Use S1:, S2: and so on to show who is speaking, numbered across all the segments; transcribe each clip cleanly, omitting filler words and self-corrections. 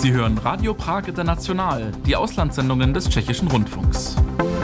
S1: Sie hören Radio Prag International, die Auslandssendungen des Tschechischen Rundfunks.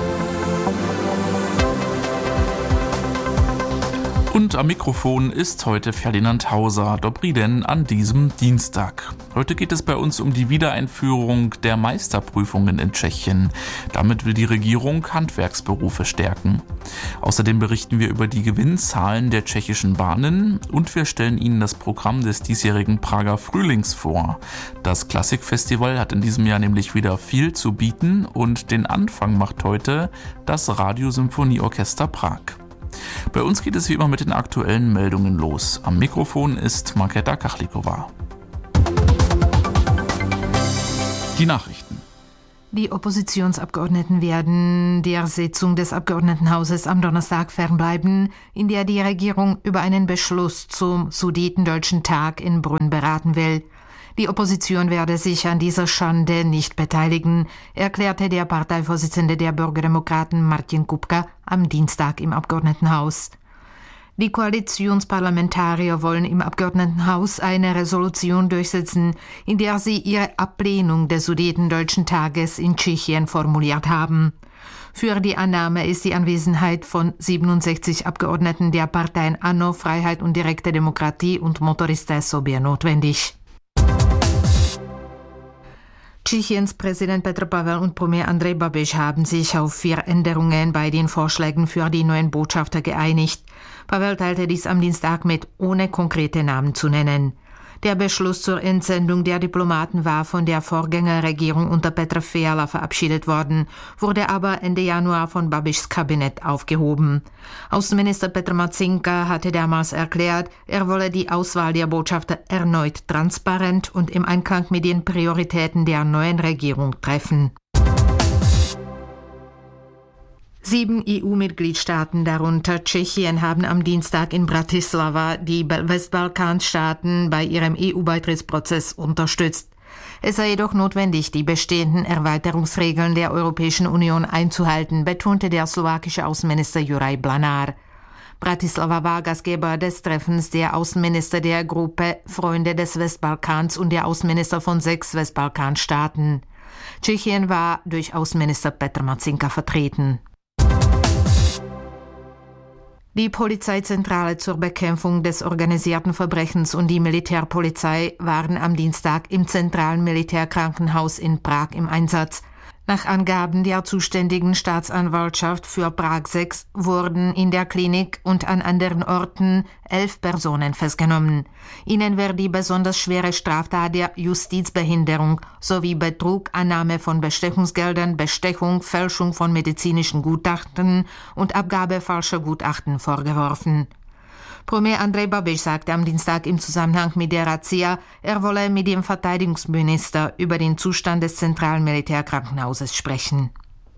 S1: Und am Mikrofon ist heute Ferdinand Hauser. Dobrý den an diesem Dienstag. Heute geht es bei uns um die Wiedereinführung der Meisterprüfungen in Tschechien. Damit will die Regierung Handwerksberufe stärken. Außerdem berichten wir über die Gewinnzahlen der tschechischen Bahnen und wir stellen Ihnen das Programm des diesjährigen Prager Frühlings vor. Das Klassikfestival hat in diesem Jahr nämlich wieder viel zu bieten und den Anfang macht heute das Radiosymphonieorchester Prag. Bei uns geht es wie immer mit den aktuellen Meldungen los. Am Mikrofon ist Markéta Kachlikova. Die Nachrichten.
S2: Die Oppositionsabgeordneten werden der Sitzung des Abgeordnetenhauses am Donnerstag fernbleiben, in der die Regierung über einen Beschluss zum Sudetendeutschen Tag in Brünn beraten will. Die Opposition werde sich an dieser Schande nicht beteiligen, erklärte der Parteivorsitzende der Bürgerdemokraten Martin Kupka am Dienstag im Abgeordnetenhaus. Die Koalitionsparlamentarier wollen im Abgeordnetenhaus eine Resolution durchsetzen, in der sie ihre Ablehnung des Sudetendeutschen Tages in Tschechien formuliert haben. Für die Annahme ist die Anwesenheit von 67 Abgeordneten der Parteien ANO, Freiheit und direkte Demokratie und Motoristé Sobě notwendig. Tschechiens Präsident Petr Pavel und Premier Andrej Babiš haben sich auf 4 Änderungen bei den Vorschlägen für die neuen Botschafter geeinigt. Pavel teilte dies am Dienstag mit, ohne konkrete Namen zu nennen. Der Beschluss zur Entsendung der Diplomaten war von der Vorgängerregierung unter Petr Fiala verabschiedet worden, wurde aber Ende Januar von Babišs Kabinett aufgehoben. Außenminister Petr Matzinka hatte damals erklärt, er wolle die Auswahl der Botschafter erneut transparent und im Einklang mit den Prioritäten der neuen Regierung treffen. 7 EU-Mitgliedstaaten, darunter Tschechien, haben am Dienstag in Bratislava die Westbalkanstaaten bei ihrem EU-Beitrittsprozess unterstützt. Es sei jedoch notwendig, die bestehenden Erweiterungsregeln der Europäischen Union einzuhalten, betonte der slowakische Außenminister Juraj Blanár. Bratislava war Gastgeber des Treffens der Außenminister der Gruppe Freunde des Westbalkans und der Außenminister von 6 Westbalkanstaaten. Tschechien war durch Außenminister Petr Matzinka vertreten. Die Polizeizentrale zur Bekämpfung des organisierten Verbrechens und die Militärpolizei waren am Dienstag im zentralen Militärkrankenhaus in Prag im Einsatz. Nach Angaben der zuständigen Staatsanwaltschaft für Prag 6 wurden in der Klinik und an anderen Orten 11 Personen festgenommen. Ihnen wird die besonders schwere Straftat der Justizbehinderung sowie Betrug, Annahme von Bestechungsgeldern, Bestechung, Fälschung von medizinischen Gutachten und Abgabe falscher Gutachten vorgeworfen. Premier Andrej Babiš sagte am Dienstag im Zusammenhang mit der Razzia, er wolle mit dem Verteidigungsminister über den Zustand des zentralen Militärkrankenhauses sprechen.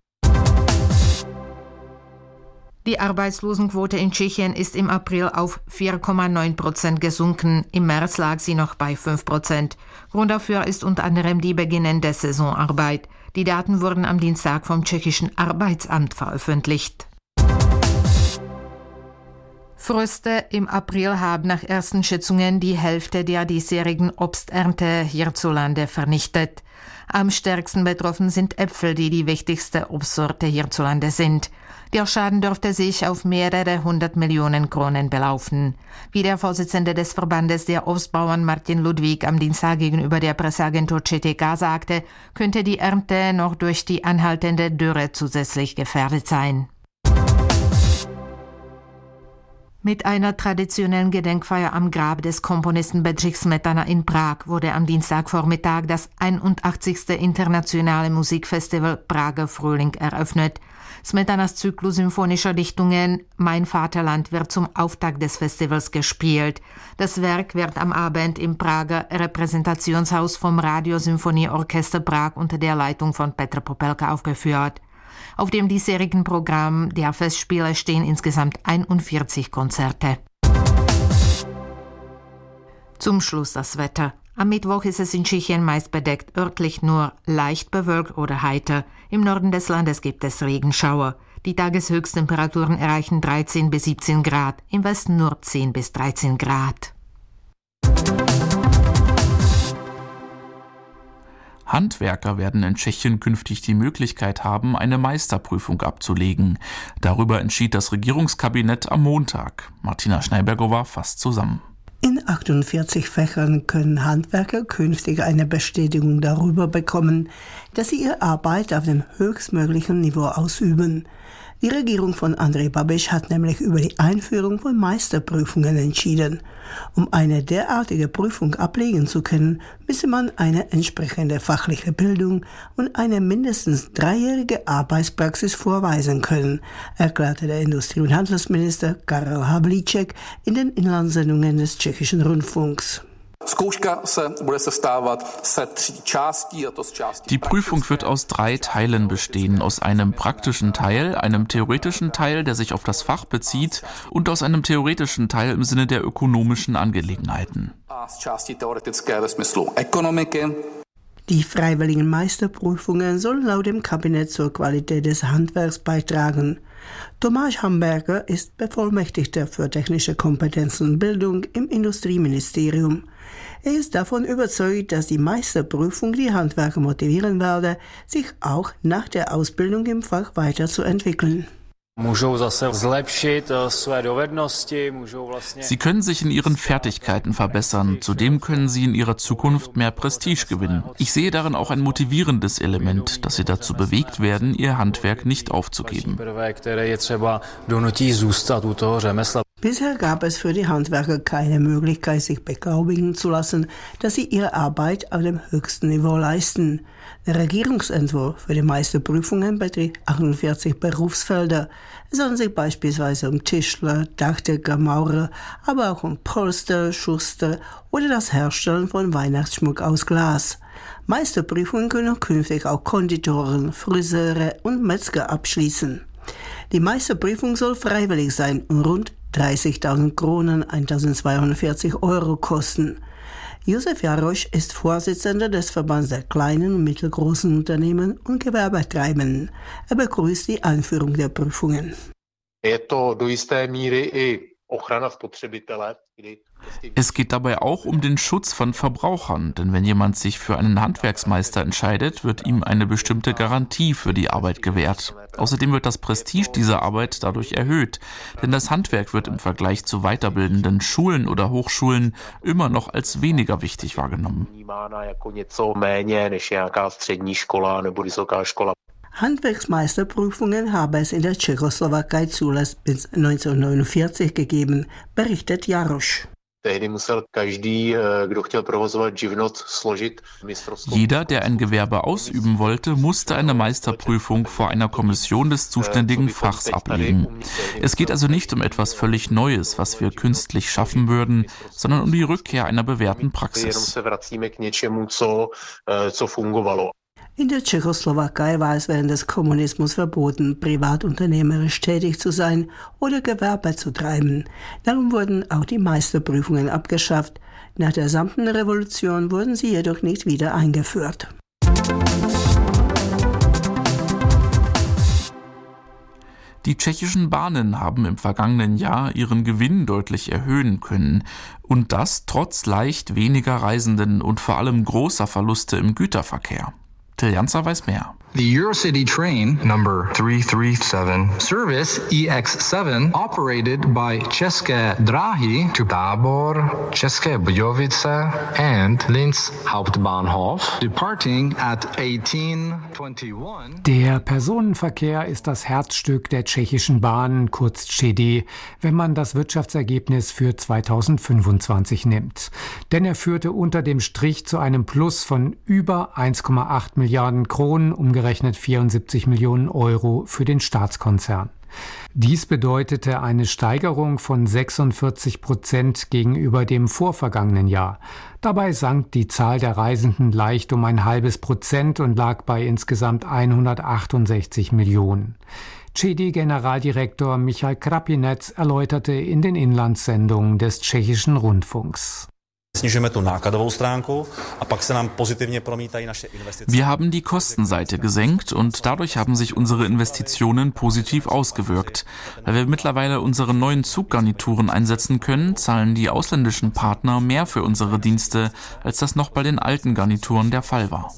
S2: Die Arbeitslosenquote in Tschechien ist im April auf 4,9% gesunken. Im März lag sie noch bei 5%. Grund dafür ist unter anderem die beginnende Saisonarbeit. Die Daten wurden am Dienstag vom tschechischen Arbeitsamt veröffentlicht. Fröste im April haben nach ersten Schätzungen die Hälfte der diesjährigen Obsternte hierzulande vernichtet. Am stärksten betroffen sind Äpfel, die die wichtigste Obstsorte hierzulande sind. Der Schaden dürfte sich auf mehrere 100 Millionen Kronen belaufen. Wie der Vorsitzende des Verbandes der Obstbauern Martin Ludwig am Dienstag gegenüber der Presseagentur ČTK sagte, könnte die Ernte noch durch die anhaltende Dürre zusätzlich gefährdet sein. Mit einer traditionellen Gedenkfeier am Grab des Komponisten Bedřich Smetana in Prag wurde am Dienstagvormittag das 81. internationale Musikfestival Prager Frühling eröffnet. Smetanas Zyklus symphonischer Dichtungen Mein Vaterland wird zum Auftakt des Festivals gespielt. Das Werk wird am Abend im Prager Repräsentationshaus vom Radiosymphonieorchester Prag unter der Leitung von Petr Popelka aufgeführt. Auf dem diesjährigen Programm der Festspiele stehen insgesamt 41 Konzerte. Zum Schluss das Wetter. Am Mittwoch ist es in Tschechien meist bedeckt, örtlich nur leicht bewölkt oder heiter. Im Norden des Landes gibt es Regenschauer. Die Tageshöchsttemperaturen erreichen 13 bis 17 Grad, im Westen nur 10 bis 13 Grad.
S1: Handwerker werden in Tschechien künftig die Möglichkeit haben, eine Meisterprüfung abzulegen. Darüber entschied das Regierungskabinett am Montag. Martina Schneibergowa fasst zusammen.
S3: In 48 Fächern können Handwerker künftig eine Bestätigung darüber bekommen, dass sie ihre Arbeit auf dem höchstmöglichen Niveau ausüben. Die Regierung von Andrej Babiš hat nämlich über die Einführung von Meisterprüfungen entschieden. Um eine derartige Prüfung ablegen zu können, müsse man eine entsprechende fachliche Bildung und eine mindestens 3-jährige Arbeitspraxis vorweisen können, erklärte der Industrie- und Handelsminister Karel Havlíček in den Inlandssendungen des tschechischen Rundfunks.
S1: Die Prüfung wird aus 3 Teilen bestehen, aus einem praktischen Teil, einem theoretischen Teil, der sich auf das Fach bezieht, und aus einem theoretischen Teil im Sinne der ökonomischen Angelegenheiten.
S3: Die freiwilligen Meisterprüfungen sollen laut dem Kabinett zur Qualität des Handwerks beitragen. Tomáš Hamberger ist Bevollmächtigter für technische Kompetenzen und Bildung im Industrieministerium. Er ist davon überzeugt, dass die Meisterprüfung die Handwerker motivieren werde, sich auch nach der Ausbildung im Fach weiterzuentwickeln.
S1: Sie können sich in ihren Fertigkeiten verbessern. Zudem können sie in ihrer Zukunft mehr Prestige gewinnen. Ich sehe darin auch ein motivierendes Element, dass sie dazu bewegt werden, ihr Handwerk nicht aufzugeben.
S3: Bisher gab es für die Handwerker keine Möglichkeit, sich beglaubigen zu lassen, dass sie ihre Arbeit auf dem höchsten Niveau leisten. Der Regierungsentwurf für die Meisterprüfungen betrifft 48 Berufsfelder. Es handelt sich beispielsweise um Tischler, Dachdecker, Maurer, aber auch um Polster, Schuster oder das Herstellen von Weihnachtsschmuck aus Glas. Meisterprüfungen können künftig auch Konditoren, Friseure und Metzger abschließen. Die Meisterprüfung soll freiwillig sein und rund 30.000 Kronen, 1.240 Euro kosten. Josef Jarosch ist Vorsitzender des Verbands der kleinen und mittelgroßen Unternehmen und Gewerbetreibenden. Er begrüßt die Einführung der Prüfungen.
S1: Es geht dabei auch um den Schutz von Verbrauchern, denn wenn jemand sich für einen Handwerksmeister entscheidet, wird ihm eine bestimmte Garantie für die Arbeit gewährt. Außerdem wird das Prestige dieser Arbeit dadurch erhöht, denn das Handwerk wird im Vergleich zu weiterbildenden Schulen oder Hochschulen immer noch als weniger wichtig wahrgenommen.
S3: Handwerksmeisterprüfungen habe es in der Tschechoslowakei zuletzt bis 1949 gegeben, berichtet Jaroš.
S1: Jeder, der ein Gewerbe ausüben wollte, musste eine Meisterprüfung vor einer Kommission des zuständigen Fachs ablegen. Es geht also nicht um etwas völlig Neues, was wir künstlich schaffen würden, sondern um die Rückkehr einer bewährten Praxis.
S3: In der Tschechoslowakei war es während des Kommunismus verboten, privatunternehmerisch tätig zu sein oder Gewerbe zu treiben. Darum wurden auch die Meisterprüfungen abgeschafft. Nach der Samtenen-Revolution wurden sie jedoch nicht wieder eingeführt.
S1: Die tschechischen Bahnen haben im vergangenen Jahr ihren Gewinn deutlich erhöhen können. Und das trotz leicht weniger Reisenden und vor allem großer Verluste im Güterverkehr. Till Janzer weiß mehr.
S4: The Eurocity train number 337 service EX7 operated by České dráhy to Tábor, České Budějovice and Linz Hauptbahnhof, departing at 18:21.
S5: Der Personenverkehr ist das Herzstück der tschechischen Bahn, kurz ČD, wenn man das Wirtschaftsergebnis für 2025 nimmt. Denn er führte unter dem Strich zu einem Plus von über 1,8 Milliarden Kronen, umgerechnet 74 Millionen Euro für den Staatskonzern. Dies bedeutete eine Steigerung von 46% gegenüber dem vorvergangenen Jahr. Dabei sank die Zahl der Reisenden leicht um 0,5% und lag bei insgesamt 168 Millionen. ČD-Generaldirektor Michal Krapinec erläuterte in den Inlandssendungen des tschechischen Rundfunks.
S1: Wir haben die Kostenseite gesenkt und dadurch haben sich unsere Investitionen positiv ausgewirkt. Weil wir mittlerweile unsere neuen Zuggarnituren einsetzen können, zahlen die ausländischen Partner mehr für unsere Dienste, als das noch bei den alten Garnituren der Fall war.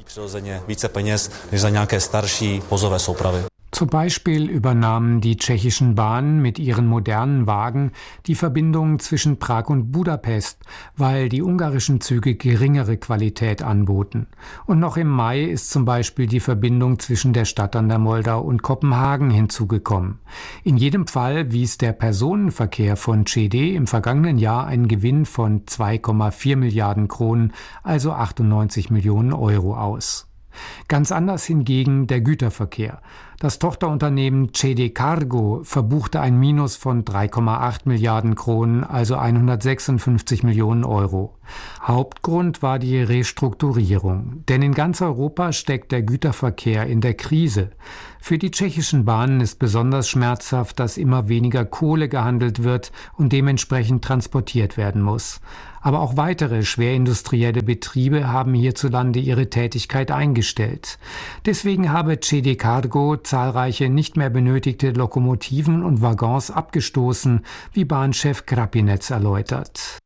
S5: Zum Beispiel übernahmen die tschechischen Bahnen mit ihren modernen Wagen die Verbindungen zwischen Prag und Budapest, weil die ungarischen Züge geringere Qualität anboten. Und noch im Mai ist zum Beispiel die Verbindung zwischen der Stadt an der Moldau und Kopenhagen hinzugekommen. In jedem Fall wies der Personenverkehr von ČD im vergangenen Jahr einen Gewinn von 2,4 Milliarden Kronen, also 98 Millionen Euro aus. Ganz anders hingegen der Güterverkehr. Das Tochterunternehmen ČD Cargo verbuchte ein Minus von 3,8 Milliarden Kronen, also 156 Millionen Euro. Hauptgrund war die Restrukturierung. Denn in ganz Europa steckt der Güterverkehr in der Krise. Für die tschechischen Bahnen ist besonders schmerzhaft, dass immer weniger Kohle gehandelt wird und dementsprechend transportiert werden muss. Aber auch weitere schwerindustrielle Betriebe haben hierzulande ihre Tätigkeit eingestellt. Deswegen habe ČD Cargo zahlreiche nicht mehr benötigte Lokomotiven und Waggons abgestoßen, wie Bahnchef Krapinec erläutert.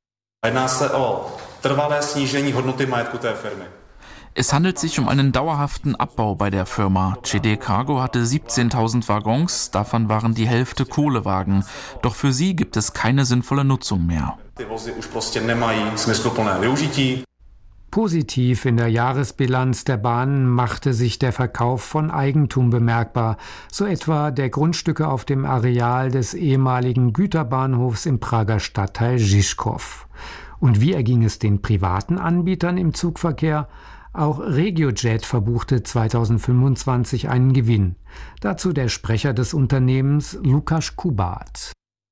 S1: Es handelt sich um einen dauerhaften Abbau bei der Firma. ČD Cargo hatte 17.000 Waggons, davon waren die Hälfte Kohlewagen. Doch für sie gibt es keine sinnvolle Nutzung mehr.
S5: Positiv in der Jahresbilanz der Bahn machte sich der Verkauf von Eigentum bemerkbar, so etwa der Grundstücke auf dem Areal des ehemaligen Güterbahnhofs im Prager Stadtteil Žižkov. Und wie erging es den privaten Anbietern im Zugverkehr? Auch RegioJet verbuchte 2025 einen Gewinn. Dazu der Sprecher des Unternehmens Lukáš Kubát.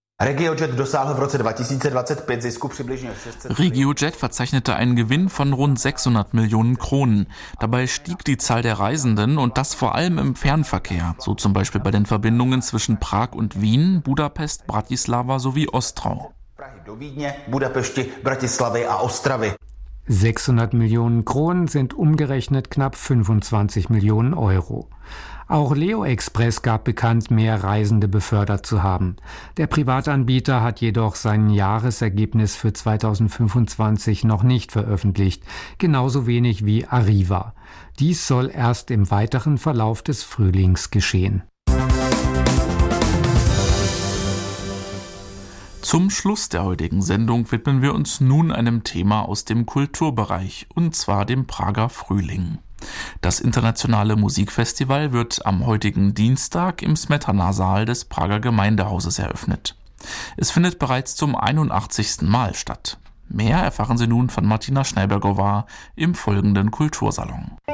S1: RegioJet verzeichnete einen Gewinn von rund 600 Millionen Kronen. Dabei stieg die Zahl der Reisenden und das vor allem im Fernverkehr, so zum Beispiel bei den Verbindungen zwischen Prag und Wien, Budapest, Bratislava sowie Ostrau.
S5: 600 Millionen Kronen sind umgerechnet knapp 25 Millionen Euro. Auch Leo Express gab bekannt, mehr Reisende befördert zu haben. Der Privatanbieter hat jedoch sein Jahresergebnis für 2025 noch nicht veröffentlicht, genauso wenig wie Arriva. Dies soll erst im weiteren Verlauf des Frühlings geschehen.
S1: Zum Schluss der heutigen Sendung widmen wir uns nun einem Thema aus dem Kulturbereich, und zwar dem Prager Frühling. Das internationale Musikfestival wird am heutigen Dienstag im Smetana-Saal des Prager Gemeindehauses eröffnet. Es findet bereits zum 81. Mal statt. Mehr erfahren Sie nun von Martina Schneibergowa im folgenden Kultursalon.